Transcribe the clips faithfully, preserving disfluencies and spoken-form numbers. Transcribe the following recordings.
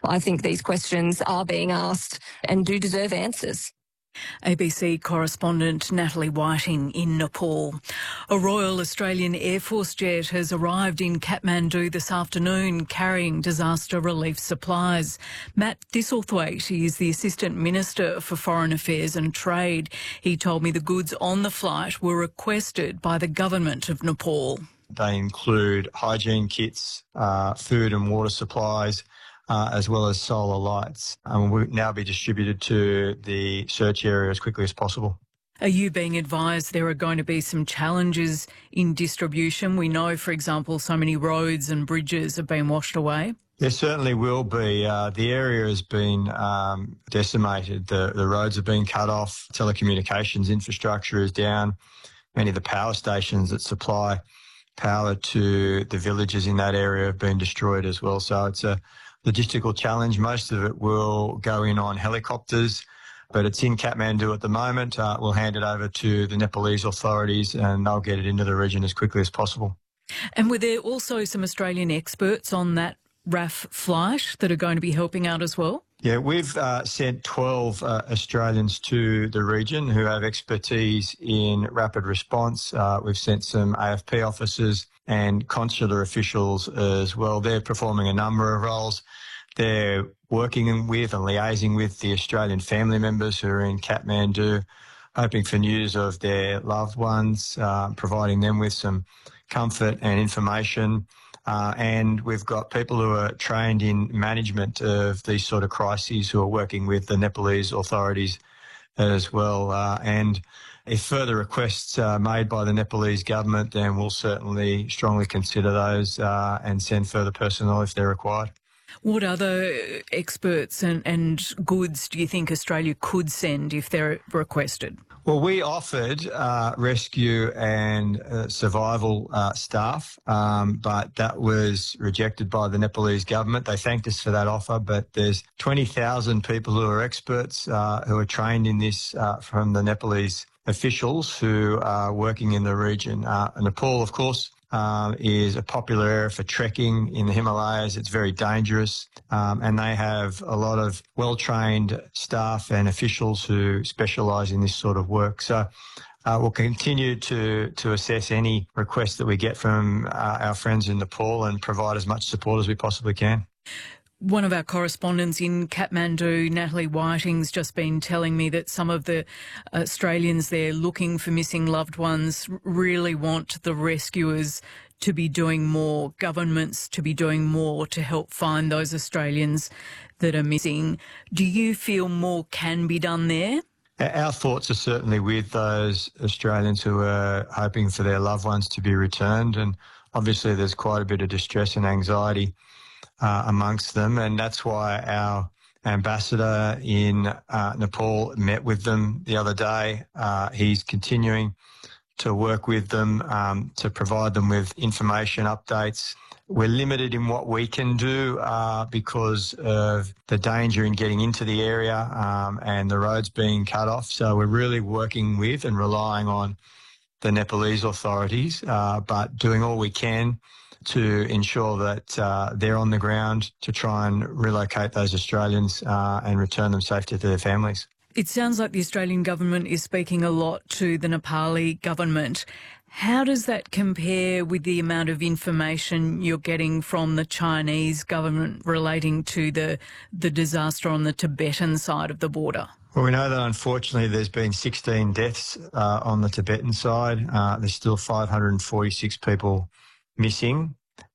I think these questions are being asked and do deserve answers. A B C correspondent Natalie Whiting in Nepal. A Royal Australian Air Force jet has arrived in Kathmandu this afternoon carrying disaster relief supplies. Matt Thistlethwaite is the Assistant Minister for Foreign Affairs and Trade. He told me the goods on the flight were requested by the government of Nepal. They include hygiene kits, uh, food and water supplies, Uh, as well as solar lights, and will now be distributed to the search area as quickly as possible. Are you being advised there are going to be some challenges in distribution? We know, for example, so many roads and bridges have been washed away. There certainly will be. Uh, the area has been um, decimated. The, the roads have been cut off. Telecommunications infrastructure is down. Many of the power stations that supply power to the villages in that area have been destroyed as well. So it's a logistical challenge. Most of it will go in on helicopters, but it's in Kathmandu at the moment. Uh, we'll hand it over to the Nepalese authorities and they'll get it into the region as quickly as possible. And were there also some Australian experts on that R A F flight that are going to be helping out as well? Yeah, we've uh, sent twelve uh, Australians to the region who have expertise in rapid response. Uh, we've sent some A F P officers and consular officials as well. They're performing a number of roles. They're working with and liaising with the Australian family members who are in Kathmandu, hoping for news of their loved ones, uh, providing them with some comfort and information. Uh, and we've got people who are trained in management of these sort of crises who are working with the Nepalese authorities as well. Uh, and if further requests are made by the Nepalese government, then we'll certainly strongly consider those uh, and send further personnel if they're required. What other experts and, and goods do you think Australia could send if they're requested? Well, we offered uh, rescue and uh, survival uh, staff, um, but that was rejected by the Nepalese government. They thanked us for that offer, but there's twenty thousand people who are experts uh, who are trained in this uh, from the Nepalese officials who are working in the region. Uh, Nepal, of course, Uh, is a popular area for trekking in the Himalayas. It's very dangerous, um, and they have a lot of well-trained staff and officials who specialise in this sort of work. So uh, we'll continue to, to assess any requests that we get from uh, our friends in Nepal and provide as much support as we possibly can. One of our correspondents in Kathmandu, Natalie Whiting's just been telling me that some of the Australians there looking for missing loved ones really want the rescuers to be doing more, governments to be doing more to help find those Australians that are missing. Do you feel more can be done there? Our thoughts are certainly with those Australians who are hoping for their loved ones to be returned, and obviously there's quite a bit of distress and anxiety Uh, amongst them, and that's why our ambassador in uh, Nepal met with them the other day. Uh, he's continuing to work with them um, to provide them with information updates. We're limited in what we can do uh, because of the danger in getting into the area um, and the roads being cut off. So we're really working with and relying on the Nepalese authorities, uh, but doing all we can to ensure that uh, they're on the ground to try and relocate those Australians uh, and return them safely to their families. It sounds like the Australian government is speaking a lot to the Nepali government. How does that compare with the amount of information you're getting from the Chinese government relating to the, the disaster on the Tibetan side of the border? Well, we know that unfortunately there's been sixteen deaths uh, on the Tibetan side. Uh, there's still five hundred forty-six people missing,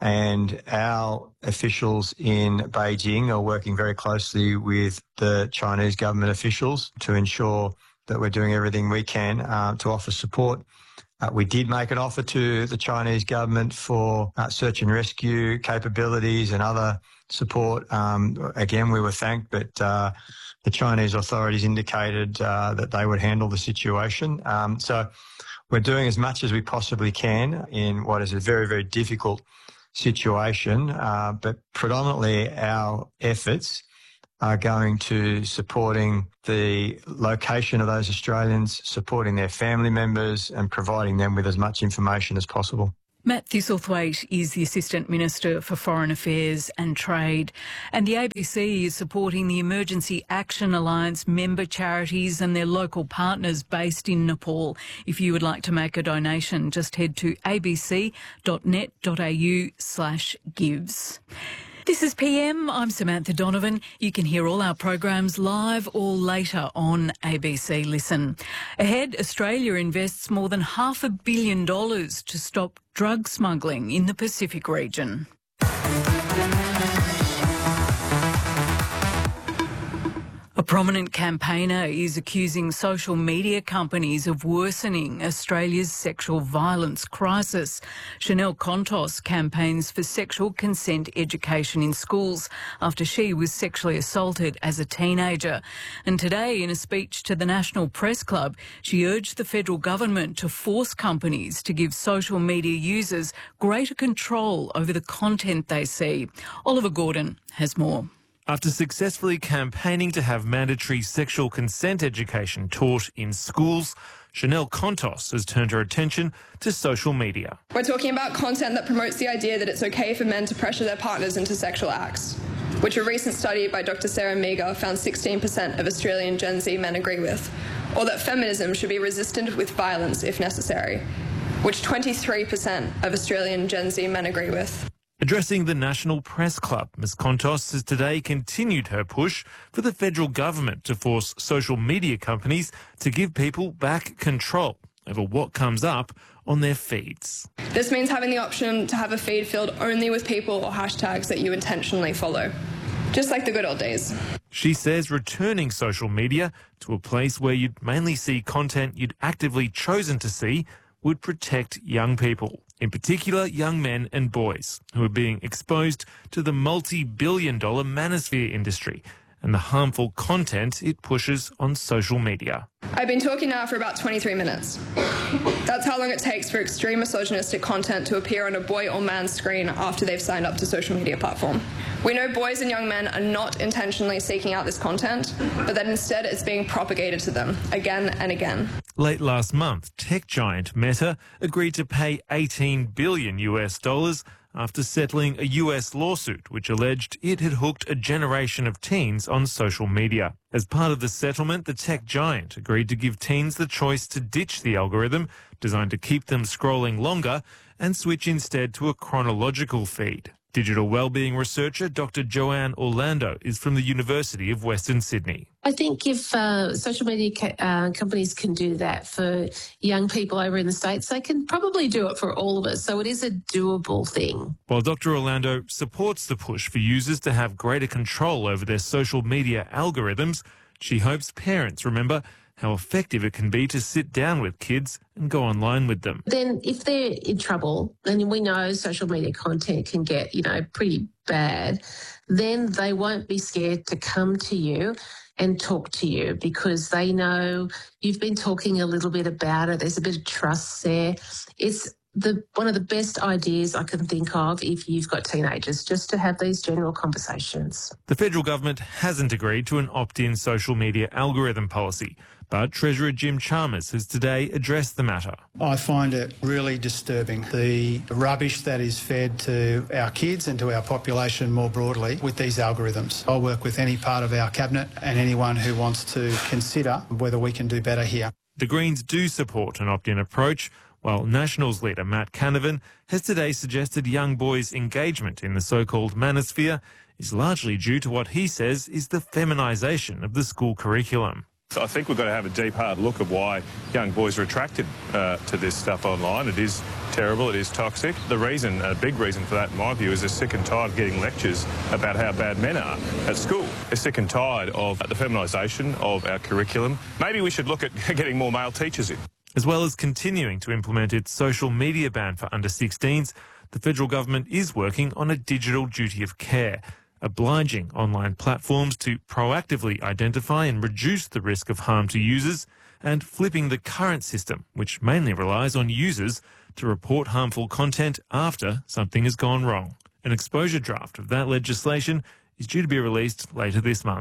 and our officials in Beijing are working very closely with the Chinese government officials to ensure that we're doing everything we can uh, to offer support. Uh, we did make an offer to the Chinese government for uh, search and rescue capabilities and other support. Um, again, we were thanked, but uh, the Chinese authorities indicated uh, that they would handle the situation. Um, so we're doing as much as we possibly can in what is a very, very difficult situation, uh, but predominantly our efforts are going to supporting the location of those Australians, supporting their family members and providing them with as much information as possible. Matt Thistlethwaite is the Assistant Minister for Foreign Affairs and Trade, and the A B C is supporting the Emergency Action Alliance member charities and their local partners based in Nepal. If you would like to make a donation, just head to abc.net.au slash gives. This is P M. I'm Samantha Donovan. You can hear all our programs live or later on A B C Listen. Ahead, Australia invests more than half a billion dollars to stop drug smuggling in the Pacific region. A prominent campaigner is accusing social media companies of worsening Australia's sexual violence crisis. Chanel Contos campaigns for sexual consent education in schools after she was sexually assaulted as a teenager. And today, in a speech to the National Press Club, she urged the federal government to force companies to give social media users greater control over the content they see. Oliver Gordon has more. After successfully campaigning to have mandatory sexual consent education taught in schools, Chanel Contos has turned her attention to social media. We're talking about content that promotes the idea that it's okay for men to pressure their partners into sexual acts, which a recent study by Doctor Sarah Meagher found sixteen percent of Australian Gen Z men agree with, or that feminism should be resisted with violence if necessary, which twenty-three percent of Australian Gen Z men agree with. Addressing the National Press Club, Miz Contos has today continued her push for the federal government to force social media companies to give people back control over what comes up on their feeds. This means having the option to have a feed filled only with people or hashtags that you intentionally follow, just like the good old days. She says returning social media to a place where you'd mainly see content you'd actively chosen to see would protect young people, in particular young men and boys, who are being exposed to the multi-billion dollar manosphere industry and the harmful content it pushes on social media. I've been talking now for about twenty-three minutes. That's how long it takes for extreme misogynistic content to appear on a boy or man's screen after they've signed up to a social media platform. We know boys and young men are not intentionally seeking out this content, but that instead it's being propagated to them again and again. Late last month, tech giant Meta agreed to pay eighteen billion US dollars after settling a U S lawsuit which alleged it had hooked a generation of teens on social media. As part of the settlement, the tech giant agreed to give teens the choice to ditch the algorithm designed to keep them scrolling longer and switch instead to a chronological feed. Digital wellbeing researcher Doctor Joanne Orlando is from the University of Western Sydney. I think if uh, social media ca- uh, companies can do that for young people over in the States, they can probably do it for all of us. So it is a doable thing. While Doctor Orlando supports the push for users to have greater control over their social media algorithms, she hopes parents remember how effective it can be to sit down with kids and go online with them. Then if they're in trouble, and we know social media content can get, you know, pretty bad, then they won't be scared to come to you and talk to you because they know you've been talking a little bit about it. There's a bit of trust there. It's the one of the best ideas I can think of if you've got teenagers, just to have these general conversations. The federal government hasn't agreed to an opt-in social media algorithm policy, but Treasurer Jim Chalmers has today addressed the matter. I find it really disturbing, the rubbish that is fed to our kids and to our population more broadly with these algorithms. I'll work with any part of our cabinet and anyone who wants to consider whether we can do better here. The Greens do support an opt-in approach, while Nationals leader Matt Canavan has today suggested young boys' engagement in the so-called manosphere is largely due to what he says is the feminisation of the school curriculum. I think we've got to have a deep, hard look at why young boys are attracted uh, to this stuff online. It is terrible, it is toxic. The reason, a big reason for that, in my view, is they're sick and tired of getting lectures about how bad men are at school. They're sick and tired of the feminisation of our curriculum. Maybe we should look at getting more male teachers in. As well as continuing to implement its social media ban for under sixteens, the federal government is working on a digital duty of care, obliging online platforms to proactively identify and reduce the risk of harm to users, and flipping the current system, which mainly relies on users to report harmful content after something has gone wrong. An exposure draft of that legislation is due to be released later this month.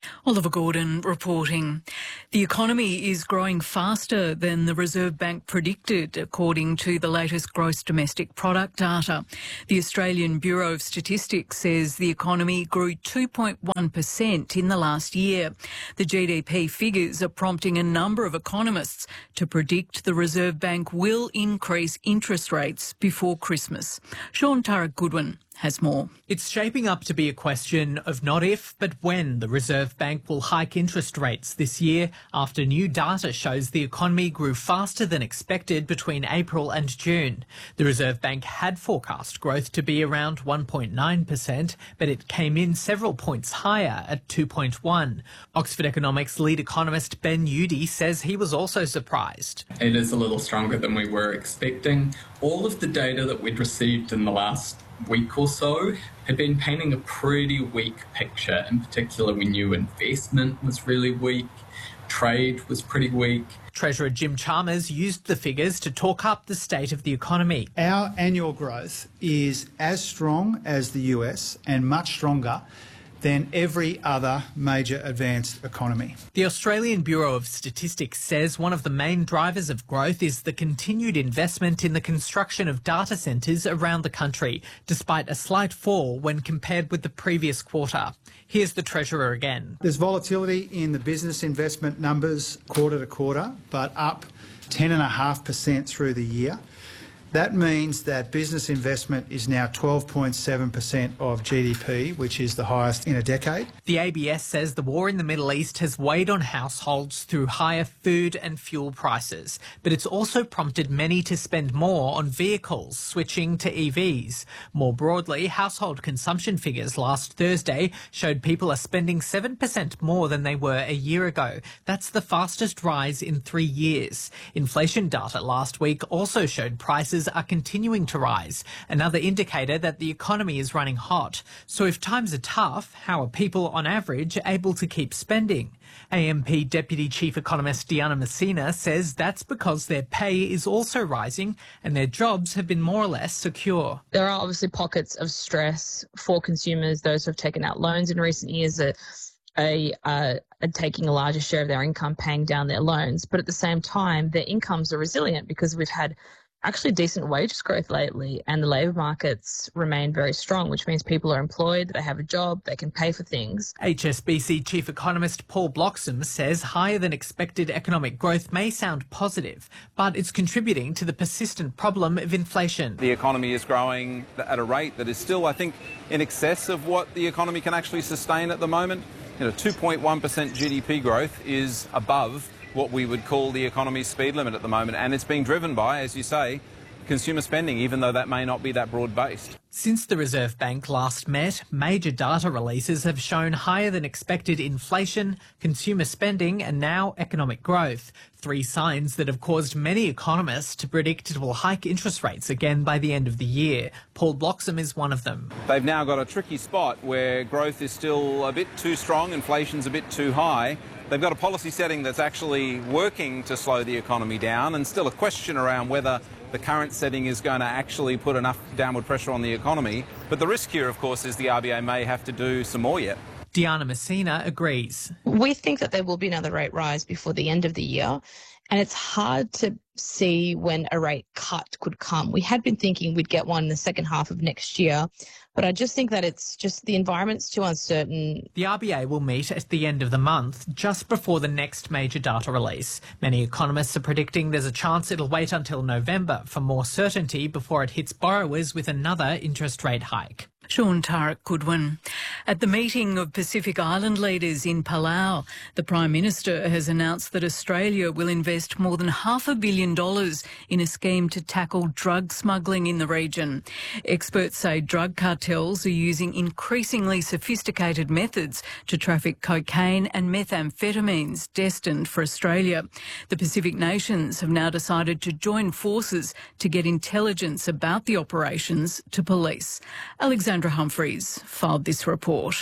Oliver Gordon reporting. The economy is growing faster than the Reserve Bank predicted, according to the latest gross domestic product data. The Australian Bureau of Statistics says the economy grew two point one percent in the last year. The G D P figures are prompting a number of economists to predict the Reserve Bank will increase interest rates before Christmas. Sean Turek-Goodwin has more. It's shaping up to be a question of not if, but when the Reserve Bank will hike interest rates this year after new data shows the economy grew faster than expected between April and June. The Reserve Bank had forecast growth to be around one point nine percent, but it came in several points higher at two point one. Oxford Economics lead economist Ben Udy says he was also surprised. It is a little stronger than we were expecting. All of the data that we'd received in the last week or so had been painting a pretty weak picture. In particular, we knew investment was really weak, trade was pretty weak. Treasurer Jim Chalmers used the figures to talk up the state of the economy. Our annual growth is as strong as the U S and much stronger than every other major advanced economy. The Australian Bureau of Statistics says one of the main drivers of growth is the continued investment in the construction of data centres around the country, despite a slight fall when compared with the previous quarter. Here's the Treasurer again. There's volatility in the business investment numbers quarter to quarter, but up ten point five percent through the year. That means that business investment is now twelve point seven percent of G D P, which is the highest in a decade. The A B S says the war in the Middle East has weighed on households through higher food and fuel prices, but it's also prompted many to spend more on vehicles, switching to E Vs. More broadly, household consumption figures last Thursday showed people are spending seven percent more than they were a year ago. That's the fastest rise in three years. Inflation data last week also showed prices are continuing to rise, another indicator that the economy is running hot. So if times are tough, how are people on average able to keep spending? A M P Deputy Chief Economist Diana Messina says that's because their pay is also rising and their jobs have been more or less secure. There are obviously pockets of stress for consumers, those who have taken out loans in recent years are, are, are taking a larger share of their income paying down their loans. But at the same time, their incomes are resilient because we've had actually decent wage growth lately and the labour markets remain very strong, which means people are employed, they have a job, they can pay for things. H S B C Chief Economist Paul Bloxham says higher than expected economic growth may sound positive, but it's contributing to the persistent problem of inflation. The economy is growing at a rate that is still, I think, in excess of what the economy can actually sustain at the moment. You know, two point one percent G D P growth is above what we would call the economy's speed limit at the moment, and it's being driven by, as you say, consumer spending, even though that may not be that broad-based. Since the Reserve Bank last met, major data releases have shown higher than expected inflation, consumer spending and now economic growth. Three signs that have caused many economists to predict it will hike interest rates again by the end of the year. Paul Bloxham is one of them. They've now got a tricky spot where growth is still a bit too strong, inflation's a bit too high. They've got a policy setting that's actually working to slow the economy down, and still a question around whether the current setting is going to actually put enough downward pressure on the economy. But the risk here, of course, is the R B A may have to do some more yet. Diana Messina agrees. We think that there will be another rate rise before the end of the year, and it's hard to see when a rate cut could come. We had been thinking we'd get one in the second half of next year, but I just think that it's just the environment's too uncertain. The R B A will meet at the end of the month, just before the next major data release. Many economists are predicting there's a chance it'll wait until November for more certainty before it hits borrowers with another interest rate hike. Sean Turek-Goodwin. At the meeting of Pacific Island leaders in Palau, the Prime Minister has announced that Australia will invest more than half a billion dollars in a scheme to tackle drug smuggling in the region. Experts say drug cartels are using increasingly sophisticated methods to traffic cocaine and methamphetamines destined for Australia. The Pacific nations have now decided to join forces to get intelligence about the operations to police. Alexander Humphreys filed this report.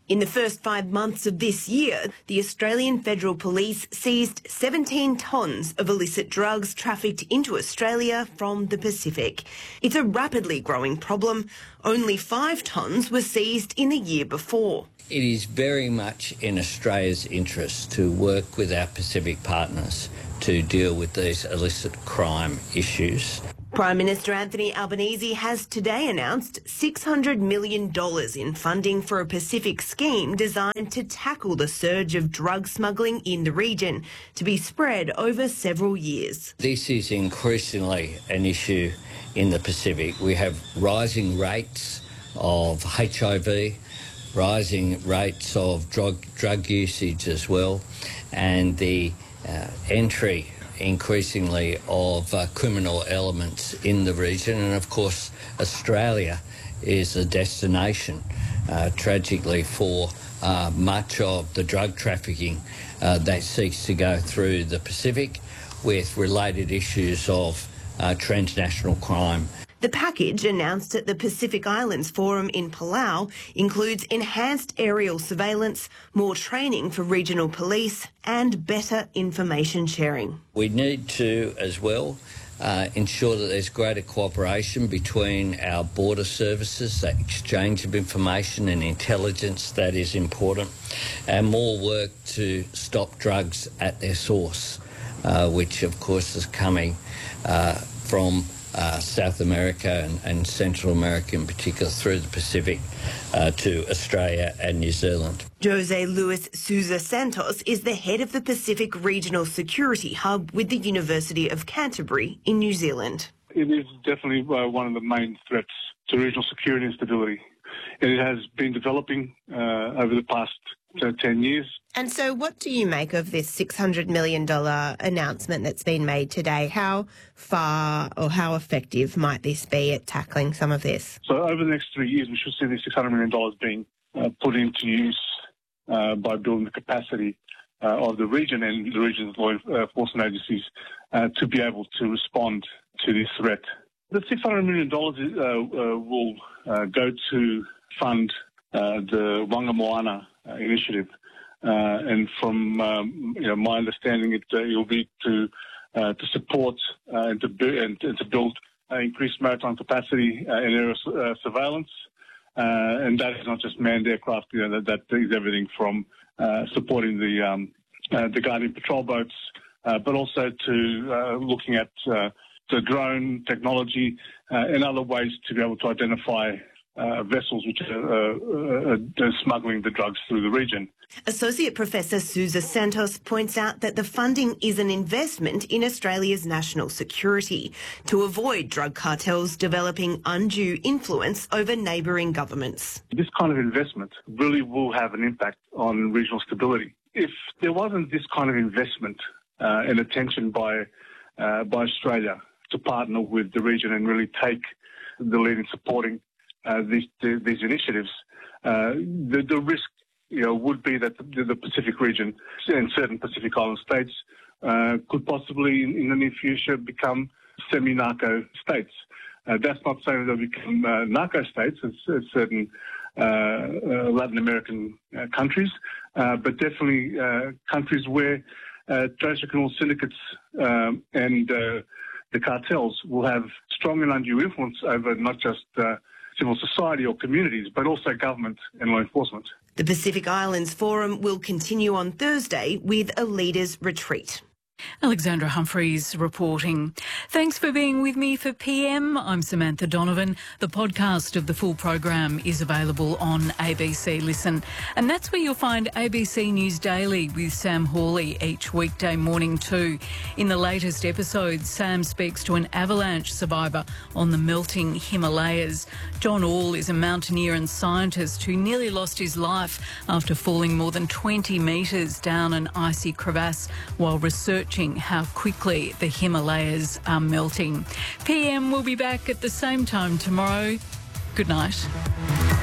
In the first five months of this year, the Australian Federal Police seized seventeen tonnes of illicit drugs trafficked into Australia from the Pacific. It's a rapidly growing problem. Only five tonnes were seized in the year before. It is very much in Australia's interest to work with our Pacific partners to deal with these illicit crime issues. Prime Minister Anthony Albanese has today announced six hundred million dollars in funding for a Pacific scheme designed to tackle the surge of drug smuggling in the region, to be spread over several years. This is increasingly an issue in the Pacific. We have rising rates of H I V, rising rates of drug, drug usage as well, and the uh, entry increasingly of uh, criminal elements in the region. And of course, Australia is a destination, uh, tragically, for uh, much of the drug trafficking uh, that seeks to go through the Pacific, with related issues of uh, transnational crime. The package announced at the Pacific Islands Forum in Palau includes enhanced aerial surveillance, more training for regional police and better information sharing. We need to, as well, uh, ensure that there's greater cooperation between our border services, that exchange of information and intelligence that is important, and more work to stop drugs at their source, uh, which of course is coming uh, from Uh, South America and, and Central America in particular, through the Pacific uh, to Australia and New Zealand. Jose Luis Sousa Santos is the head of the Pacific Regional Security Hub with the University of Canterbury in New Zealand. It is definitely uh, one of the main threats to regional security and stability. It has been developing uh, over the past uh, ten years. And so what do you make of this six hundred million dollars announcement that's been made today? How far or how effective might this be at tackling some of this? So over the next three years, we should see these six hundred million dollars being uh, put into use uh, by building the capacity uh, of the region and the region's law enforcement agencies uh, to be able to respond to this threat. The six hundred million dollars uh, uh, will uh, go to fund uh, the Wanga Moana uh, initiative. Uh, and from um, you know, my understanding, it uh, will be to uh, to support uh, and to bu- and, and to build uh, increased maritime capacity uh, in aerial uh, surveillance, uh, and that is not just manned aircraft. You know, that, that is everything from uh, supporting the um, uh, the Guardian patrol boats, uh, but also to uh, looking at uh, the drone technology uh, and other ways to be able to identify Uh, vessels which are uh, uh, smuggling the drugs through the region. Associate Professor Sousa Santos points out that the funding is an investment in Australia's national security to avoid drug cartels developing undue influence over neighbouring governments. This kind of investment really will have an impact on regional stability. If there wasn't this kind of investment uh, and attention by uh, by Australia to partner with the region and really take the lead in supporting Uh, these, these initiatives, uh, the, the risk, you know, would be that the, the Pacific region and certain Pacific Island states uh, could possibly, in, in the near future, become semi-narco states. Uh, that's not saying they'll become uh, narco states as, as certain uh, uh, Latin American uh, countries, uh, but definitely uh, countries where uh, transnational syndicates um, and uh, the cartels will have strong and undue influence over not just uh, civil society or communities, but also government and law enforcement. The Pacific Islands Forum will continue on Thursday with a leaders' retreat. Alexandra Humphreys reporting. Thanks for being with me for P M. I'm Samantha Donovan. The podcast of the full program is available on A B C Listen. And that's where you'll find A B C News Daily with Sam Hawley each weekday morning too. In the latest episode, Sam speaks to an avalanche survivor on the melting Himalayas. John All is a mountaineer and scientist who nearly lost his life after falling more than twenty metres down an icy crevasse while researching how quickly the Himalayas are melting. P M will be back at the same time tomorrow. Good night.